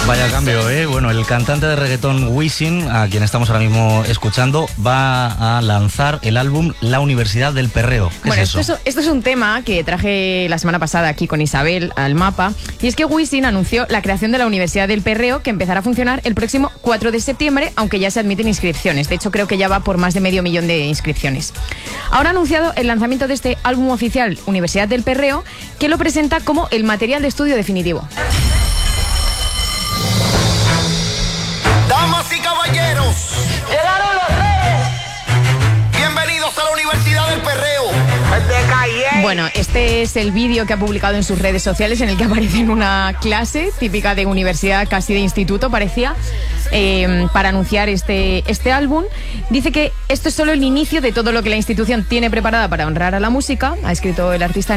Vaya cambio, ¿eh? Bueno, el cantante de reggaetón Wisin, a quien estamos ahora mismo escuchando, va a lanzar el álbum La Universidad del Perreo. ¿Qué bueno, es eso? Esto es un tema que traje la semana pasada aquí con Isabel al mapa, y es que Wisin anunció la creación de la Universidad del Perreo, que empezará a funcionar el próximo 4 de septiembre, aunque ya se admiten inscripciones. De hecho, creo que ya va por más de 500.000 de inscripciones. Ahora ha anunciado el lanzamiento de este álbum oficial, Universidad del Perreo, que lo presenta como el material de estudio definitivo. Damas y caballeros, ¡Llegaron los reyes! bienvenidos a la Universidad del Perreo. Bueno, este es el vídeo que ha publicado en sus redes sociales, en el que aparece en una clase típica de universidad, casi de instituto, parecía, para anunciar este álbum. Dice que esto es solo el inicio de todo lo que la institución tiene preparada para honrar a la música. Ha escrito el artista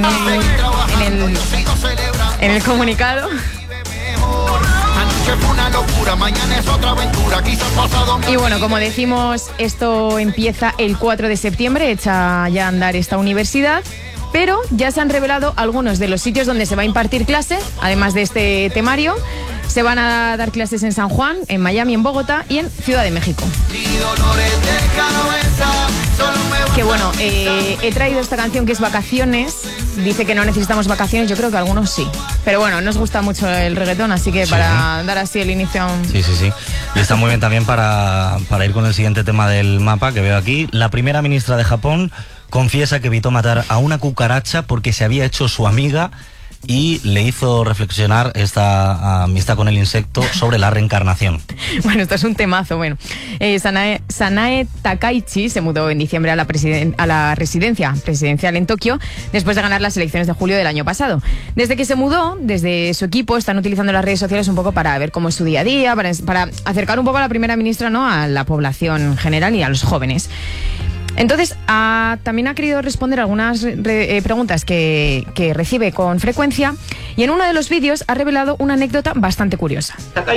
en el comunicado. Anoche fue una locura, mañana es otra aventura, quizás pasado. Y bueno, como decimos, esto empieza el 4 de septiembre, echa ya a andar esta universidad, pero ya se han revelado algunos de los sitios donde se va a impartir clase, además de este temario. Se van a dar clases en San Juan, en Miami, en Bogotá y en Ciudad de México. Que bueno, he traído esta canción que es Vacaciones. Dice que no necesitamos vacaciones, yo creo que algunos sí. Pero bueno, nos gusta mucho el reggaetón, así que sí, para dar así el inicio... Sí. Y está muy bien también para ir con el siguiente tema del mapa que veo aquí. La primera ministra de Japón confiesa que evitó matar a una cucaracha porque se había hecho su amiga y le hizo reflexionar esta amistad con el insecto sobre la reencarnación. Bueno, esto es un temazo. Bueno, Sanae Takaichi se mudó en diciembre a la residencia presidencial en Tokio después de ganar las elecciones de julio del año pasado. Desde que se mudó, desde su equipo están utilizando las redes sociales un poco para ver cómo es su día a día, para acercar un poco a la primera ministra, ¿no?, a la población general y a los jóvenes. Entonces, también ha querido responder algunas preguntas que recibe con frecuencia, y en uno de los vídeos ha revelado una anécdota bastante curiosa.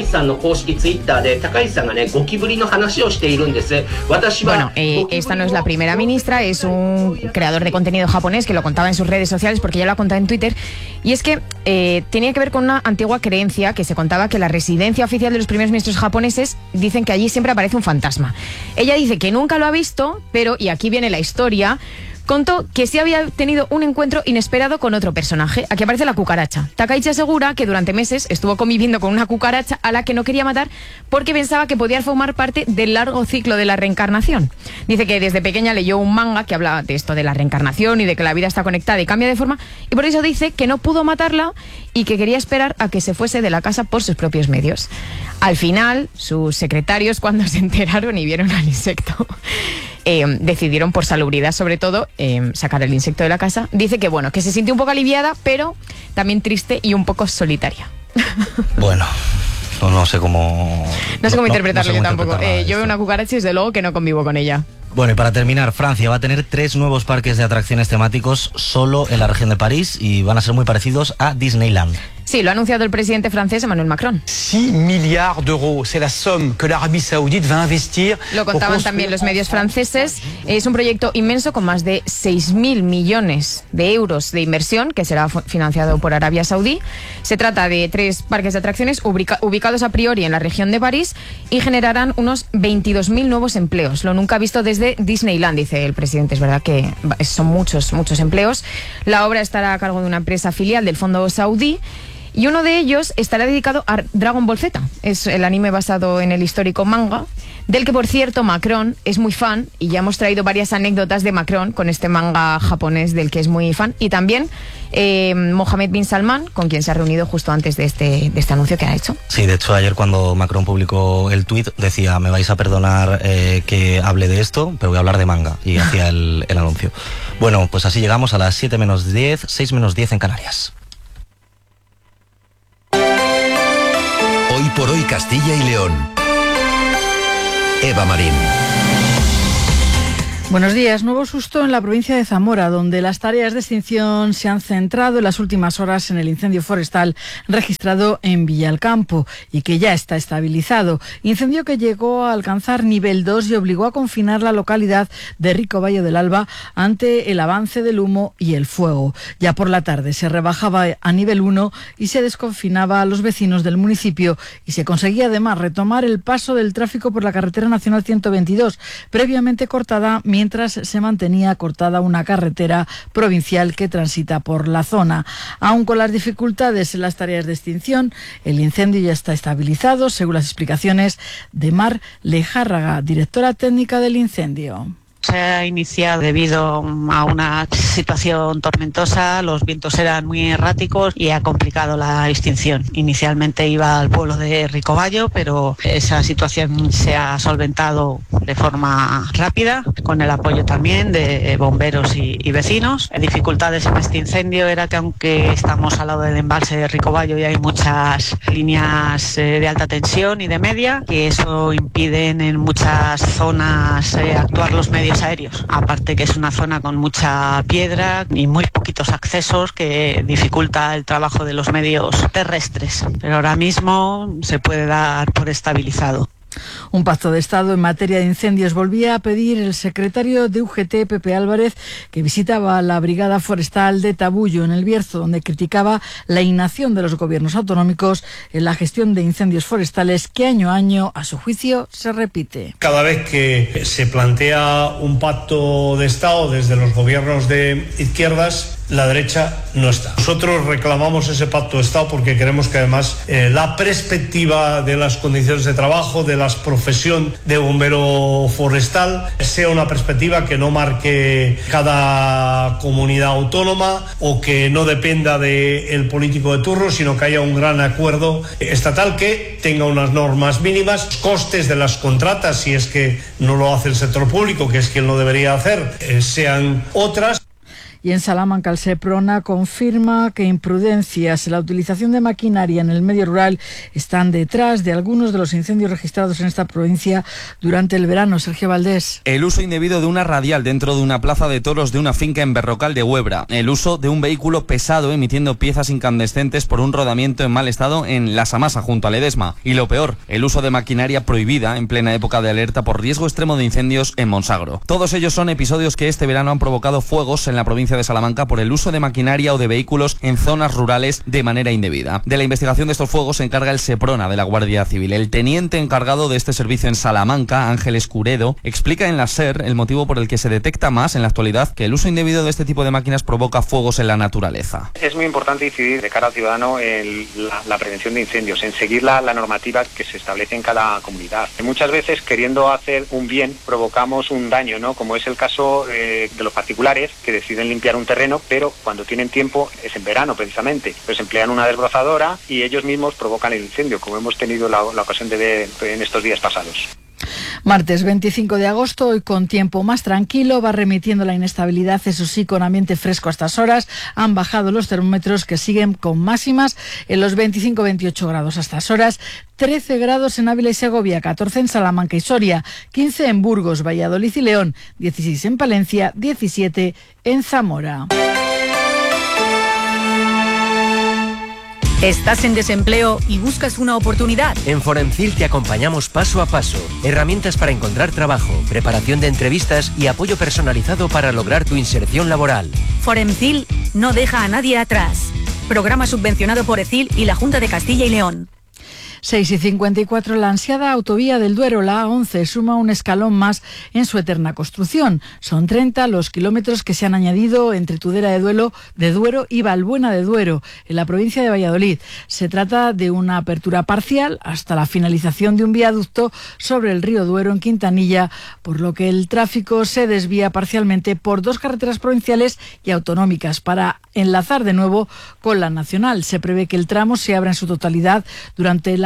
Bueno, esta no es la primera ministra, es un creador de contenido japonés que lo contaba en sus redes sociales, porque ya lo ha contado en Twitter, y es que tenía que ver con una antigua creencia que se contaba que la residencia oficial de los primeros ministros japoneses dicen que allí siempre aparece un fantasma. Ella dice que nunca lo ha visto, pero, y aquí viene la historia, contó que sí había tenido un encuentro inesperado con otro personaje. Aquí aparece la cucaracha. Takaichi asegura que durante meses estuvo conviviendo con una cucaracha a la que no quería matar porque pensaba que podía formar parte del largo ciclo de la reencarnación. Dice que desde pequeña leyó un manga que hablaba de esto de la reencarnación y de que la vida está conectada y cambia de forma, y por eso dice que no pudo matarla y que quería esperar a que se fuese de la casa por sus propios medios. Al final, sus secretarios, cuando se enteraron y vieron al insecto, decidieron, por salubridad sobre todo, sacar el insecto de la casa. Dice que bueno, que se sintió un poco aliviada, pero también triste y un poco solitaria. Bueno, no sé cómo... No sé cómo interpretarlo yo tampoco. Yo veo una cucaracha y desde luego que no convivo con ella. Bueno, y para terminar, Francia va a tener 3 nuevos parques de atracciones temáticos solo en la región de París y van a ser muy parecidos a Disneyland. Sí, lo ha anunciado el presidente francés Emmanuel Macron. 6 milliards d'euros, c'est la somme que l'Arabie Saoudite va investir. Lo contaban también los medios franceses. Es un proyecto inmenso con más de 6.000 millones de euros de inversión que será financiado por Arabia Saudí. Se trata de 3 parques de atracciones ubicados a priori en la región de París y generarán unos 22.000 nuevos empleos. Lo nunca visto desde Disneyland, dice el presidente. Es verdad que son muchos empleos. La obra estará a cargo de una empresa filial del fondo saudí, y uno de ellos estará dedicado a Dragon Ball Z. Es el anime basado en el histórico manga, del que, por cierto, Macron es muy fan, y ya hemos traído varias anécdotas de Macron con este manga japonés del que es muy fan, y también Mohammed bin Salman, con quien se ha reunido justo antes de este anuncio que ha hecho. Sí, de hecho ayer cuando Macron publicó el tuit decía: me vais a perdonar que hable de esto, pero voy a hablar de manga, y hacía el anuncio. Bueno, pues así llegamos a las 7 menos 10, 6 menos 10 en Canarias. Hoy por hoy Castilla y León. Eva Marín. Buenos días. Nuevo susto en la provincia de Zamora, donde las tareas de extinción se han centrado en las últimas horas en el incendio forestal registrado en Villalcampo y que ya está estabilizado. Incendio que llegó a alcanzar nivel 2 y obligó a confinar la localidad de Ricobayo del Alba ante el avance del humo y el fuego. Ya por la tarde se rebajaba a nivel 1 y se desconfinaba a los vecinos del municipio y se conseguía además retomar el paso del tráfico por la carretera nacional 122, previamente cortada mientras se mantenía cortada una carretera provincial que transita por la zona. Aún con las dificultades en las tareas de extinción, el incendio ya está estabilizado, según las explicaciones de Mar Lejárraga, directora técnica del incendio. Se ha iniciado debido a una situación tormentosa, los vientos eran muy erráticos y ha complicado la extinción. Inicialmente iba al pueblo de Ricobayo, pero esa situación se ha solventado de forma rápida, con el apoyo también de bomberos y vecinos. Dificultades en este incendio era que aunque estamos al lado del embalse de Ricobayo y hay muchas líneas de alta tensión y de media, que eso impiden en muchas zonas actuar los medios aéreos. Aparte que es una zona con mucha piedra y muy poquitos accesos que dificulta el trabajo de los medios terrestres. Pero ahora mismo se puede dar por estabilizado. Un pacto de Estado en materia de incendios volvía a pedir el secretario de UGT, Pepe Álvarez, que visitaba la Brigada Forestal de Tabullo, en el Bierzo, donde criticaba la inacción de los gobiernos autonómicos en la gestión de incendios forestales que año a año, a su juicio, se repite. Cada vez que se plantea un pacto de Estado desde los gobiernos de izquierdas, la derecha no está. Nosotros reclamamos ese pacto de Estado porque queremos que además la perspectiva de las condiciones de trabajo, de la profesión de bombero forestal, sea una perspectiva que no marque cada comunidad autónoma o que no dependa del político de turno, sino que haya un gran acuerdo estatal que tenga unas normas mínimas, los costes de las contratas, si es que no lo hace el sector público, que es quien lo debería hacer, sean otras. Y en Salamanca el Seprona confirma que imprudencias en la utilización de maquinaria en el medio rural están detrás de algunos de los incendios registrados en esta provincia durante el verano. Sergio Valdés. El uso indebido de una radial dentro de una plaza de toros de una finca en Berrocal de Huebra. El uso de un vehículo pesado emitiendo piezas incandescentes por un rodamiento en mal estado en La Samasa junto a Ledesma. Y lo peor, el uso de maquinaria prohibida en plena época de alerta por riesgo extremo de incendios en Monsagro. Todos ellos son episodios que este verano han provocado fuegos en la provincia de Salamanca por el uso de maquinaria o de vehículos en zonas rurales de manera indebida. De la investigación de estos fuegos se encarga el Seprona de la Guardia Civil. El teniente encargado de este servicio en Salamanca, Ángel Escuredo, explica en la SER el motivo por el que se detecta más en la actualidad que el uso indebido de este tipo de máquinas provoca fuegos en la naturaleza. Es muy importante incidir de cara al ciudadano en la prevención de incendios, en seguir la normativa que se establece en cada comunidad. Muchas veces, queriendo hacer un bien, provocamos un daño, ¿no? Como es el caso de los particulares que deciden limpiar un terreno, pero cuando tienen tiempo, es en verano precisamente, pues emplean una desbrozadora y ellos mismos provocan el incendio, como hemos tenido la ocasión de ver en estos días pasados. Martes 25 de agosto, hoy con tiempo más tranquilo, va remitiendo la inestabilidad, eso sí, con ambiente fresco a estas horas. Han bajado los termómetros que siguen con máximas en los 25-28 grados a estas horas. 13 grados en Ávila y Segovia, 14 en Salamanca y Soria, 15 en Burgos, Valladolid y León, 16 en Palencia, 17 en Zamora. ¿Estás en desempleo y buscas una oportunidad? En Foremcil te acompañamos paso a paso. Herramientas para encontrar trabajo, preparación de entrevistas y apoyo personalizado para lograr tu inserción laboral. Foremcil no deja a nadie atrás. Programa subvencionado por ECIL y la Junta de Castilla y León. 6:54, la ansiada autovía del Duero, la A11, suma un escalón más en su eterna construcción. Son 30 los kilómetros que se han añadido entre Tudela de Duero y Valbuena de Duero, en la provincia de Valladolid. Se trata de una apertura parcial hasta la finalización de un viaducto sobre el río Duero en Quintanilla, por lo que el tráfico se desvía parcialmente por dos carreteras provinciales y autonómicas para enlazar de nuevo con la nacional. Se prevé que el tramo se abra en su totalidad durante la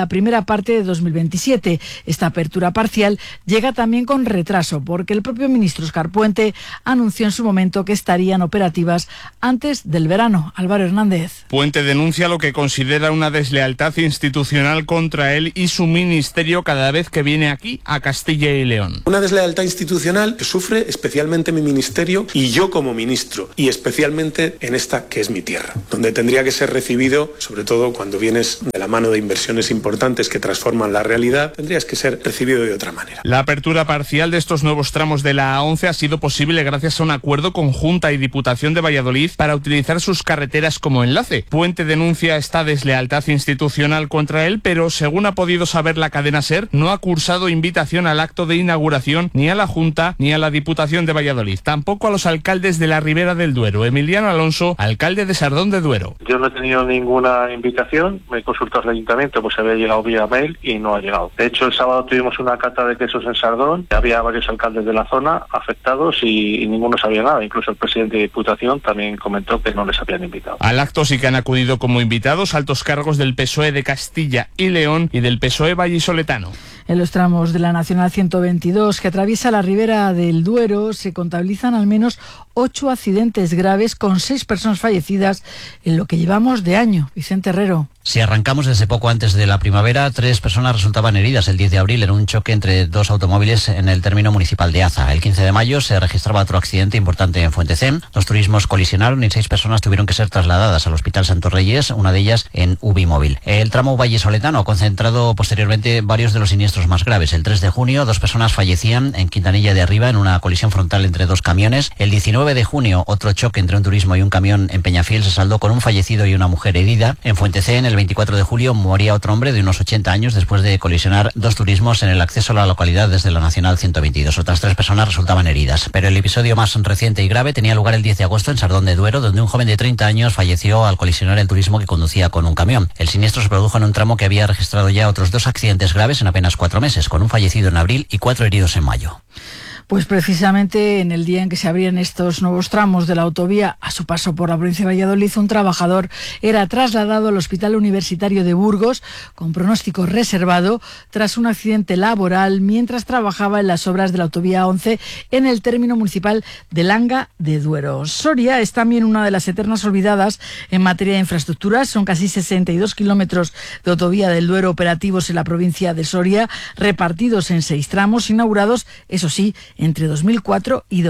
primera parte de 2027. Esta apertura parcial llega también con retraso porque el propio ministro Óscar Puente anunció en su momento que estarían operativas antes del verano. Álvaro Hernández. Puente denuncia lo que considera una deslealtad institucional contra él y su ministerio cada vez que viene aquí, a Castilla y León. Una deslealtad institucional que sufre especialmente mi ministerio y yo como ministro, y especialmente en esta que es mi tierra, donde tendría que ser recibido, sobre todo cuando vienes de la mano de inversiones importantes que transforman la realidad, tendrías que ser recibido de otra manera. La apertura parcial de estos nuevos tramos de la A11 ha sido posible gracias a un acuerdo con Junta y Diputación de Valladolid para utilizar sus carreteras como enlace. Puente denuncia esta deslealtad institucional contra él, pero según ha podido saber la cadena SER, no ha cursado invitación al acto de inauguración ni a la Junta ni a la Diputación de Valladolid, tampoco a los alcaldes de la Ribera del Duero. Emiliano Alonso, alcalde de Sardón de Duero. Yo no he tenido ninguna invitación, me he consultado al ayuntamiento, pues había llegado vía mail y no ha llegado. De hecho, el sábado tuvimos una cata de quesos en Sardón, había varios alcaldes de la zona afectados y ninguno sabía nada, incluso el presidente de Diputación también comentó que no les habían invitado. Al acto sí que han acudido como invitados altos cargos del PSOE de Castilla y León y del PSOE vallisoletano. En los tramos de la Nacional 122 que atraviesa la Ribera del Duero se contabilizan al menos 8 accidentes graves con 6 personas fallecidas en lo que llevamos de año. Vicente Herrero. Si arrancamos desde poco antes de la primavera, 3 personas resultaban heridas el 10 de abril en un choque entre 2 automóviles en el término municipal de Aza. El 15 de mayo se registraba otro accidente importante en Fuentecén. 2 turismos colisionaron y 6 personas tuvieron que ser trasladadas al Hospital Santos Reyes, una de ellas en UBI móvil. El tramo vallisoletano ha concentrado posteriormente varios de los siniestros más graves. El 3 de junio, 2 personas fallecían en Quintanilla de Arriba en una colisión frontal entre 2 camiones. El 19 de junio, otro choque entre un turismo y un camión en Peñafiel se saldó con un fallecido y una mujer herida. En Fuentecén, el 24 de julio, moría otro hombre de unos 80 años después de colisionar 2 turismos en el acceso a la localidad desde la Nacional 122. Otras 3 personas resultaban heridas. Pero el episodio más reciente y grave tenía lugar el 10 de agosto en Sardón de Duero, donde un joven de 30 años falleció al colisionar el turismo que conducía con un camión. El siniestro se produjo en un tramo que había registrado ya otros 2 accidentes graves en apenas 4 meses, con un fallecido en abril y 4 heridos en mayo. Pues precisamente en el día en que se abrían estos nuevos tramos de la autovía a su paso por la provincia de Valladolid, un trabajador era trasladado al Hospital Universitario de Burgos con pronóstico reservado tras un accidente laboral mientras trabajaba en las obras de la autovía 11 en el término municipal de Langa de Duero. Soria es también una de las eternas olvidadas en materia de infraestructuras. Son casi 62 kilómetros de autovía del Duero operativos en la provincia de Soria, repartidos en 6 tramos, inaugurados, eso sí, entre 2004 y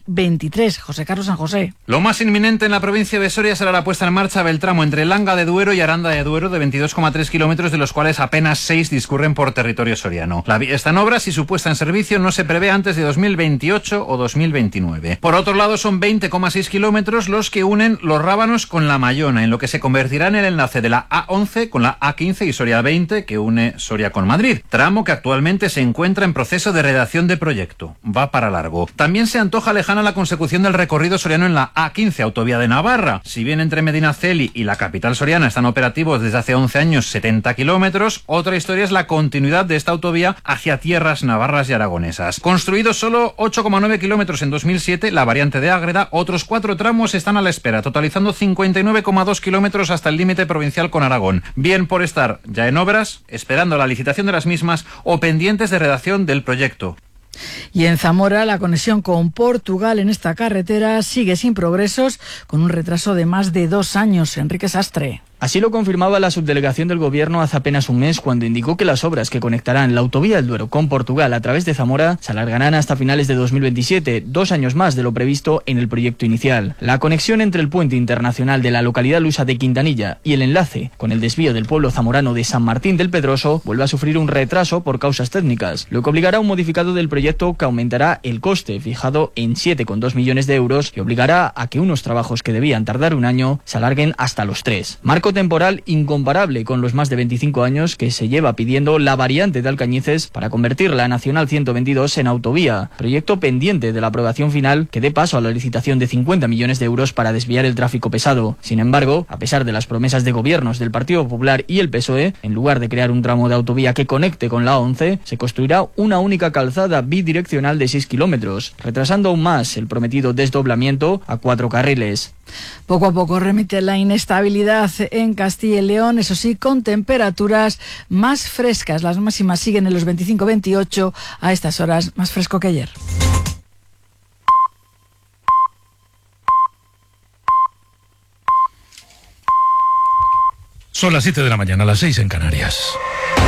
2023. José Carlos San José. Lo más inminente en la provincia de Soria será la puesta en marcha del tramo entre Langa de Duero y Aranda de Duero de 22,3 kilómetros, de los cuales apenas 6 discurren por territorio soriano. La vía está en obras y su puesta en servicio no se prevé antes de 2028 o 2029. Por otro lado, son 20,6 kilómetros los que unen Los Rábanos con La Mayona, en lo que se convertirá en el enlace de la A11 con la A15 y Soria 20, que une Soria con Madrid, tramo que actualmente se encuentra en proceso de redacción de proyecto. Va para largo. También se antoja lejana la consecución del recorrido soriano en la A15, autovía de Navarra. Si bien entre Medinaceli y la capital soriana están operativos desde hace 11 años 70 kilómetros, otra historia es la continuidad de esta autovía hacia tierras navarras y aragonesas. Construidos solo 8,9 kilómetros en 2007, la variante de Ágreda, otros 4 tramos están a la espera, totalizando 59,2 kilómetros hasta el límite provincial con Aragón, bien por estar ya en obras, esperando la licitación de las mismas o pendientes de redacción del proyecto. Y en Zamora, la conexión con Portugal en esta carretera sigue sin progresos, con un retraso de más de 2 años. Enrique Sastre. Así lo confirmaba la subdelegación del Gobierno hace apenas un mes, cuando indicó que las obras que conectarán la autovía del Duero con Portugal a través de Zamora se alargarán hasta finales de 2027, 2 años más de lo previsto en el proyecto inicial. La conexión entre el puente internacional de la localidad lusa de Quintanilla y el enlace con el desvío del pueblo zamorano de San Martín del Pedroso vuelve a sufrir un retraso por causas técnicas, lo que obligará a un modificado del proyecto que aumentará el coste, fijado en 7,2 millones de euros, y obligará a que unos trabajos que debían tardar 1 año se alarguen hasta los 3. Marco temporal incomparable con los más de 25 años que se lleva pidiendo la variante de Alcañices para convertir la Nacional 122 en autovía, proyecto pendiente de la aprobación final que dé paso a la licitación de 50 millones de euros para desviar el tráfico pesado. Sin embargo, a pesar de las promesas de gobiernos del Partido Popular y el PSOE, en lugar de crear un tramo de autovía que conecte con la A11, se construirá una única calzada bidireccional de 6 kilómetros, retrasando aún más el prometido desdoblamiento a 4 carriles. Poco a poco remite la inestabilidad en Castilla y León, eso sí, con temperaturas más frescas. Las máximas siguen en los 25-28, a estas horas más fresco que ayer. Son las 7 de la mañana, las 6 en Canarias.